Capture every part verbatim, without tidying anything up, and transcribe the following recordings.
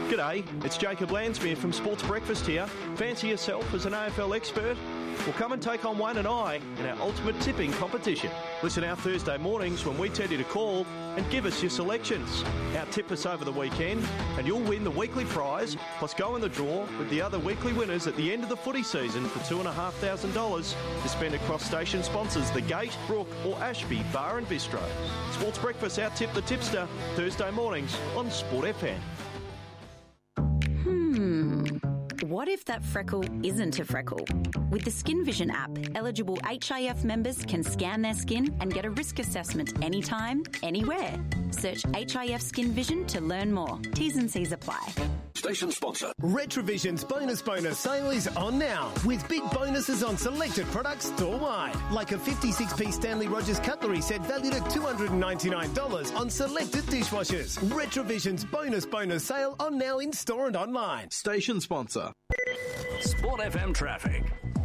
G'day, it's Jacob Lansmere from Sports Breakfast here. Fancy yourself as an A F L expert? Well, come and take on Wayne and I in our ultimate tipping competition. Listen our Thursday mornings when we tell you to call and give us your selections. Out-tip us over the weekend and you'll win the weekly prize, plus go in the draw with the other weekly winners at the end of the footy season for two thousand five hundred dollars to spend across station sponsors The Gate, Brook or Ashby Bar and Bistro. Sports Breakfast Out-tip the tipster, Thursday mornings on Sport F M. Hmm. What if that freckle isn't a freckle? With the Skin Vision app, eligible H I F members can scan their skin and get a risk assessment anytime, anywhere. Search H I F Skin Vision to learn more. T's and C's apply. Station sponsor. Retrovision's Bonus Bonus sale is on now, with big bonuses on selected products store-wide, like a fifty-six piece Stanley Rogers cutlery set valued at two hundred ninety-nine dollars on selected dishwashers. Retrovision's Bonus Bonus sale on now in store and online. Station sponsor. Sport F M traffic.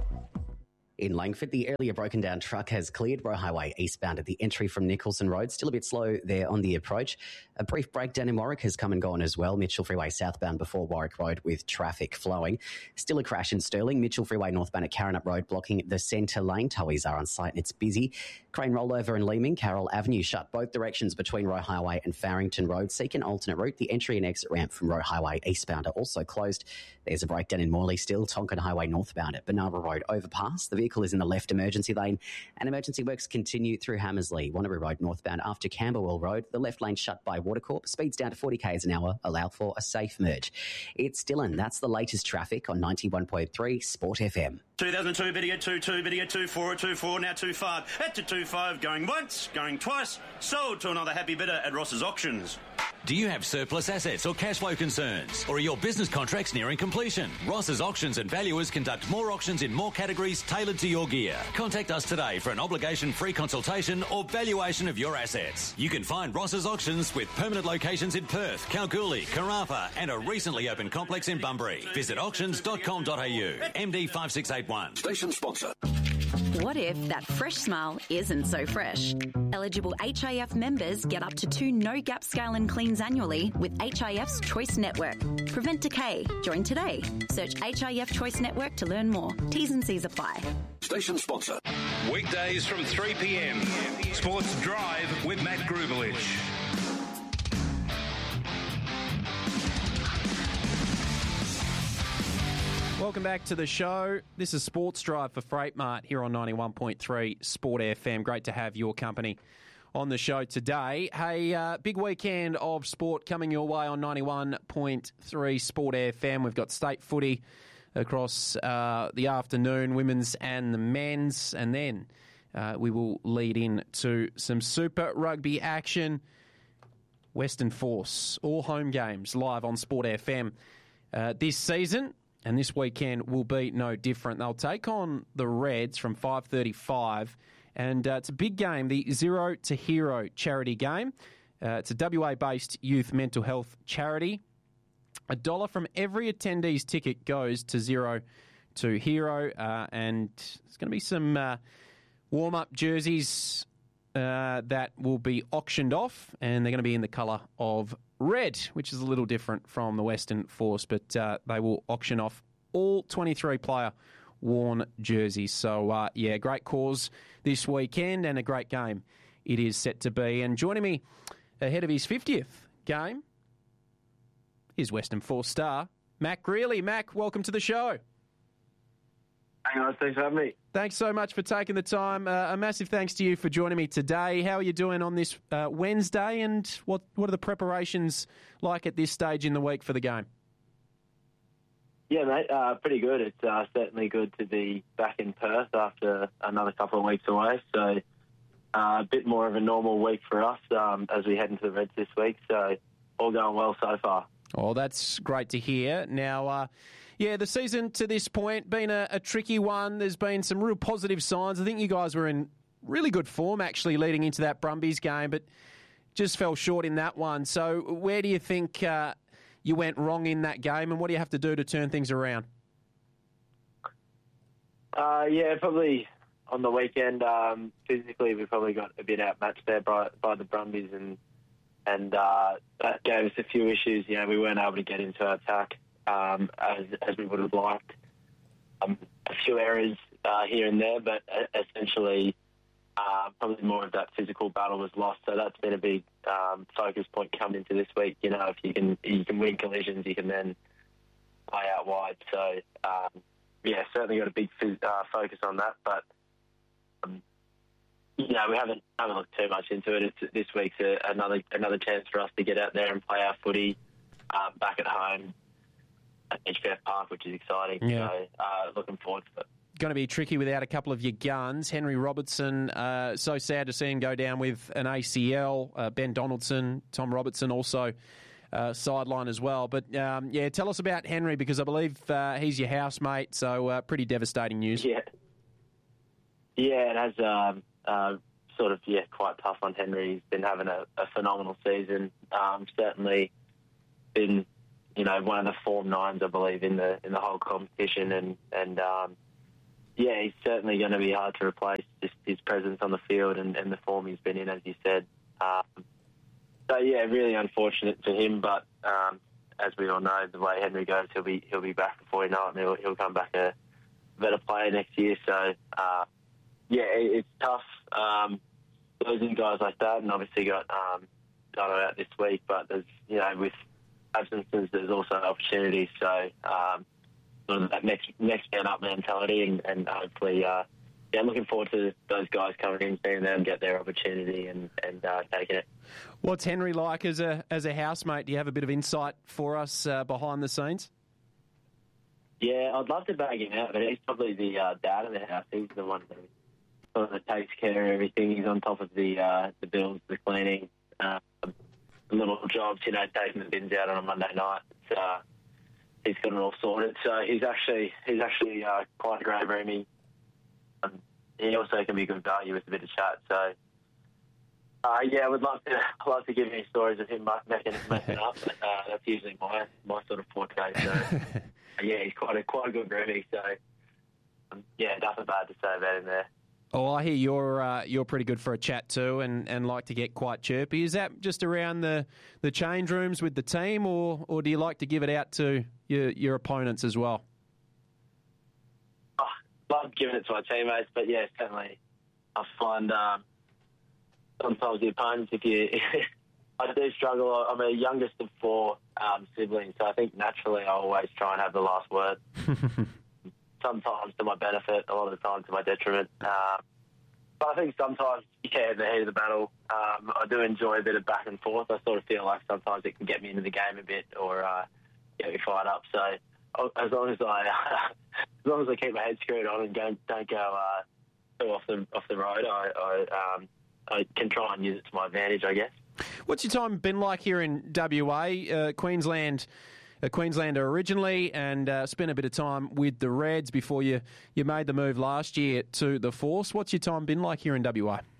In Langford, the earlier broken down truck has cleared Roe Highway eastbound at the entry from Nicholson Road. Still a bit slow there on the approach. A brief breakdown in Warwick has come and gone as well. Mitchell Freeway southbound before Warwick Road with traffic flowing. Still a crash in Stirling. Mitchell Freeway northbound at Carrinup Road blocking the centre lane. Towies are on site and it's busy. Crane rollover in Leeming. Carroll Avenue shut both directions between Roe Highway and Farrington Road. Seek an alternate route. The entry and exit ramp from Roe Highway eastbound are also closed. There's a breakdown in Morley still. Tonkin Highway northbound at Bernara Road overpass. The vehicle is in the left emergency lane, and emergency works continue through Hammersley. Wanneroo Road northbound after Camberwell Road. The left lane shut by Watercorp. Speeds down to forty k's an hour. Allow for a safe merge. It's Dylan. That's the latest traffic on ninety-one point three Sport F M. two thousand two, biddy at two two, biddy at two four, two four, now two five. At to two five, going once, going twice. Sold to another happy bidder at Ross's Auctions. Do you have surplus assets or cash flow concerns? Or are your business contracts nearing completion? Ross's Auctions and Valuers conduct more auctions in more categories tailored to your gear. Contact us today for an obligation-free consultation or valuation of your assets. You can find Ross's Auctions with permanent locations in Perth, Kalgoorlie, Karratha and a recently opened complex in Bunbury. Visit auctions dot com dot a u. M D five six eight one. Station sponsor. What if that fresh smile isn't so fresh? Eligible H I F members get up to two no-gap scale and cleans annually with H I F's Choice Network. Prevent decay. Join today. Search H I F Choice Network to learn more. T's and C's apply. Station sponsor. Weekdays from three p.m. Sports Drive with Matt Grubelich. Welcome back to the show. This is Sports Drive for Freight Mart here on ninety-one point three Sport F M. Great to have your company on the show today. Hey, uh, big weekend of sport coming your way on ninety-one point three Sport F M. We've got state footy across uh, the afternoon, women's and the men's, and then uh, we will lead in to some Super Rugby action. Western Force, all home games live on Sport F M uh, this season. And this weekend will be no different. They'll take on the Reds from five thirty-five. And uh, it's a big game, the Zero to Hero charity game. Uh, it's a W A-based youth mental health charity. A dollar from every attendee's ticket goes to Zero to Hero. Uh, and there's going to be some uh, warm-up jerseys uh, that will be auctioned off. And they're going to be in the colour of red, which is a little different from the Western Force, but uh, they will auction off all twenty-three player worn jerseys. So, uh, yeah, great cause this weekend and a great game it is set to be. And joining me ahead of his fiftieth game is Western Force star, Mac Greeley. Mac, welcome to the show. Hang on, thanks for having me. Thanks so much for taking the time. Uh, a massive thanks to you for joining me today. How are you doing on this uh, Wednesday, and what, what are the preparations like at this stage in the week for the game? Yeah, mate, uh, pretty good. It's uh, certainly good to be back in Perth after another couple of weeks away. So uh, a bit more of a normal week for us um, as we head into the Reds this week. So all going well so far. Oh, that's great to hear. Now, uh, yeah, the season to this point been a, a tricky one. There's been some real positive signs. I think you guys were in really good form actually leading into that Brumbies game, but just fell short in that one. So where do you think uh, you went wrong in that game, and what do you have to do to turn things around? Uh, yeah, probably on the weekend, um, physically we probably got a bit outmatched there by, by the Brumbies, and and uh, that gave us a few issues. You know, we weren't able to get into our attack um, as as we would have liked. Um, a few errors uh, here and there, but essentially uh, probably more of that physical battle was lost. So that's been a big um, focus point coming into this week. You know, if you can you can win collisions, you can then play out wide. So um, yeah, certainly got a big uh, focus on that, but. Um, You know, we haven't haven't looked too much into it. It's, this week's a, another another chance for us to get out there and play our footy um, back at home at H P F Park, which is exciting. Yeah. So, uh, looking forward to it. Going to be tricky without a couple of your guns. Henry Robertson, uh, so sad to see him go down with an A C L. Uh, Ben Donaldson, Tom Robertson also uh, sideline as well. But, um, yeah, tell us about Henry because I believe uh, he's your housemate, so uh, pretty devastating news. Yeah. Yeah, it has... Um, Uh, sort of, yeah, quite tough on Henry. He's been having a, a phenomenal season. Um, certainly been, you know, one of the form nines, I believe, in the in the whole competition. And, and um, yeah, he's certainly going to be hard to replace, just his presence on the field and, and the form he's been in, as you said. Um, so, yeah, really unfortunate for him. But um, as we all know, the way Henry goes, he'll be he'll be back before you know it, and he'll, he'll come back a better player next year. So, uh, yeah, it, it's tough um, losing guys like that, and obviously got um, Dono out this week. But there's, you know, with absences, there's also opportunities. So um, sort of that next next man up mentality, and, and hopefully, uh, yeah, I'm looking forward to those guys coming in, seeing them get their opportunity and and uh, taking it. What's Henry like as a as a housemate? Do you have a bit of insight for us uh, behind the scenes? Yeah, I'd love to bag him out, but he's probably the uh, dad of the house. He's the one that sort of takes care of everything. He's on top of the uh, the bills, the cleaning, uh, the little jobs, you know, taking the bins out on a Monday night. It's, uh, he's got it all sorted. So he's actually he's actually uh, quite a great roomie. Um, he also can be good value with a bit of chat. So uh, yeah, I would love to love to give any stories of him making making up. But, uh, that's usually my my sort of forte. So yeah, he's quite a quite a good roomie. So um, yeah, nothing bad to say about him there. Oh, I hear you're uh, you're pretty good for a chat too, and, and like to get quite chirpy. Is that just around the, the change rooms with the team, or or do you like to give it out to your your opponents as well? Oh, love giving it to my teammates, but yeah, certainly I find um, sometimes the opponents, if you, I do struggle. I'm a youngest of four um, siblings, so I think naturally I always try and have the last word. Sometimes to my benefit, a lot of the time to my detriment. Um, but I think sometimes, yeah, in the heat of the battle, um, I do enjoy a bit of back and forth. I sort of feel like sometimes it can get me into the game a bit or uh, get me fired up. So as long as I, as long as I keep my head screwed on and don't, don't go uh, too off the off the road, I I, um, I can try and use it to my advantage, I guess. What's your time been like here in W A, uh, Queensland? A Queenslander originally, and uh, spent a bit of time with the Reds before you, you made the move last year to the Force. What's your time been like here in W A?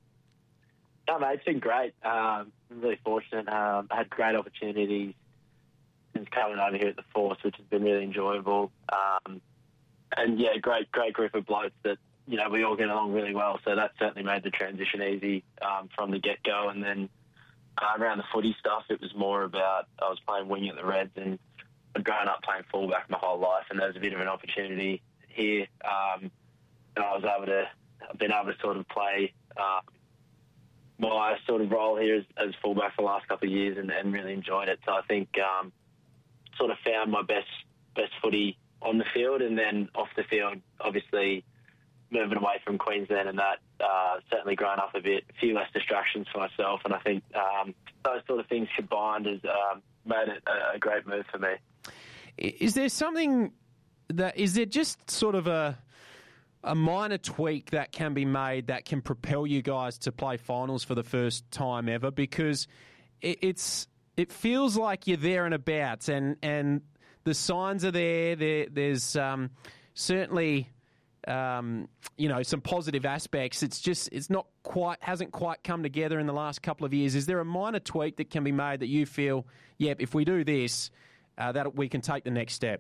No, mate, it's been great. Um, I'm really fortunate. Um, I had great opportunities since coming over here at the Force, which has been really enjoyable. Um, and, yeah, great great group of blokes that, you know, we all get along really well. So that certainly made the transition easy um, from the get-go. And then Uh, around the footy stuff, it was more about I was playing wing at the Reds, and I'd grown up playing fullback my whole life, and there was a bit of an opportunity here, um, and I was able to, I've been able to sort of play uh, my sort of role here as, as fullback for the last couple of years, and, and really enjoyed it. So I think um, sort of found my best best footy on the field, and then off the field, obviously moving away from Queensland and that, uh, certainly grown up a bit, a few less distractions for myself, and I think um, those sort of things combined has um, made it a, a great move for me. Is there something that, is there just sort of a a minor tweak that can be made that can propel you guys to play finals for the first time ever? Because it, it's it feels like you're there and about, and, and the signs are there. there there's um, certainly... Um, you know, some positive aspects. It's just, it's not quite, hasn't quite come together in the last couple of years. Is there a minor tweak that can be made that you feel, yep, if we do this, uh, that we can take the next step?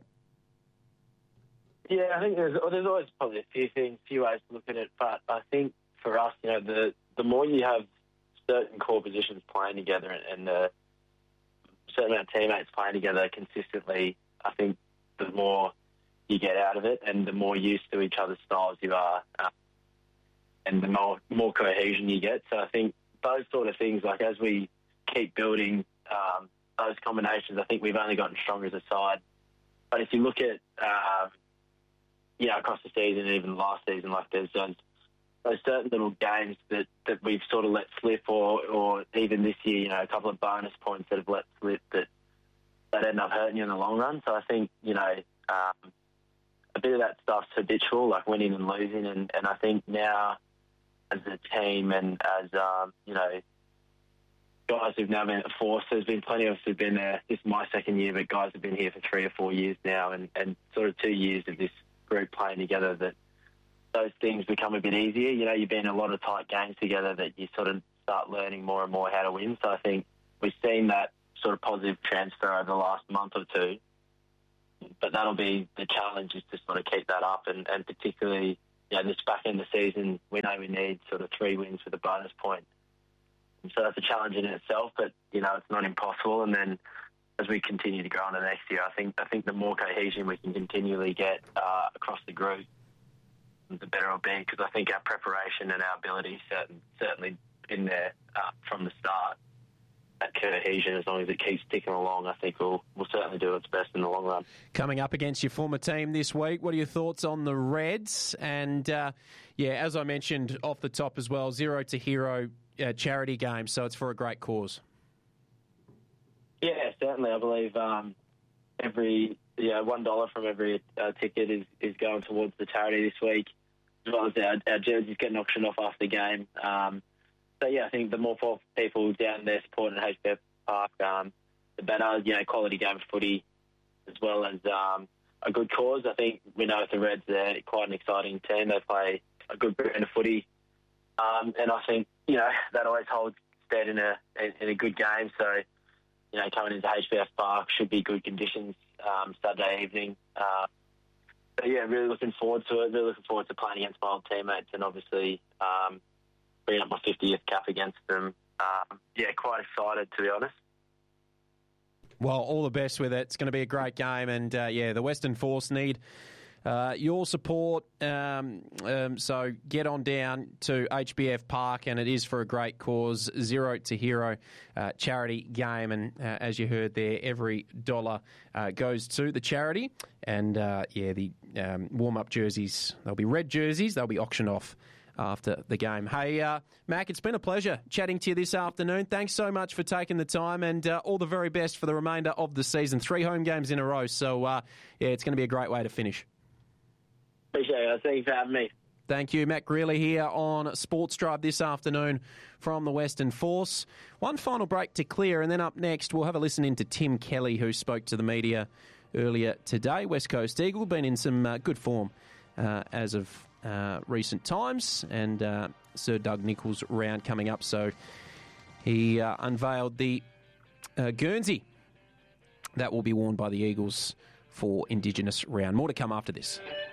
Yeah, I think there's there's always probably a few things, few ways to look at it. But I think for us, you know, the the more you have certain core positions playing together and, and the certain amount of teammates playing together consistently, I think the more you get out of it and the more used to each other's styles you are, uh, and the more, more cohesion you get. So I think those sort of things, like as we keep building um, those combinations, I think we've only gotten stronger as a side. But if you look at, uh, you know, across the season, even last season, like there's those, those certain little games that, that we've sort of let slip, or, or even this year, you know, a couple of bonus points that have let slip that, that end up hurting you in the long run. So I think, you know, um, a bit of that stuff's habitual, like winning and losing. And, and I think now as a team and as, um, you know, guys who've now been at Force, there's been plenty of us who've been there. This is my second year, but guys have been here for three or four years now, and, and sort of two years of this group playing together, that those things become a bit easier. You know, you've been in a lot of tight games together that you sort of start learning more and more how to win. So I think we've seen that sort of positive transfer over the last month or two. But that'll be the challenge, is to sort of keep that up, and, and particularly, you know, this back end of the season, we know we need sort of three wins with a bonus point. And so that's a challenge in itself, but, you know, it's not impossible. And then as we continue to grow into next year, I think I think the more cohesion we can continually get uh, across the group, the better it'll be, because I think our preparation and our ability certain, certainly been there uh, from the start. That cohesion, as long as it keeps ticking along, I think we'll, we'll certainly do its best in the long run. Coming up against your former team this week, what are your thoughts on the Reds? And, uh, yeah, as I mentioned off the top as well, Zero to Hero uh, charity game, so it's for a great cause. Yeah, certainly. I believe um, every yeah one dollar from every uh, ticket is, is going towards the charity this week, as well as our, our jerseys getting auctioned off after the game. Um, so yeah, I think the more people down there supporting H B F Park, um, the better. You know, quality game of footy, as well as um, a good cause. I think we know with the Reds, they're quite an exciting team. They play a good brand of footy, um, and I think you know that always holds stead in a in, in a good game. So, you know, coming into H B F Park should be good conditions um, Saturday evening. Uh, but yeah, really looking forward to it. Really looking forward to playing against my old teammates, and obviously um, bringing up my fiftieth cap against them. Um, yeah, quite excited, to be honest. Well, all the best with it. It's going to be a great game, and uh, yeah, the Western Force need uh, your support. Um, um, so get on down to H B F Park, and it is for a great cause. Zero to Hero uh, charity game, and uh, as you heard there, every dollar uh, goes to the charity. And uh, yeah, the um, warm-up jerseys, they'll be red jerseys. They'll be auctioned off after the game. Hey, uh, Mac, it's been a pleasure chatting to you this afternoon. Thanks so much for taking the time, and uh, all the very best for the remainder of the season. Three home games in a row, so uh, yeah, it's going to be a great way to finish. Appreciate it. Thanks for having me. Thank you. Matt Greeley here on Sports Drive this afternoon from the Western Force. One final break to clear, and then up next we'll have a listen into Tim Kelly, who spoke to the media earlier today. West Coast Eagle, been in some uh, good form uh, as of Uh, recent times, and uh, Sir Doug Nicholls round coming up, so he uh, unveiled the uh, Guernsey that will be worn by the Eagles for Indigenous round. More to come after this.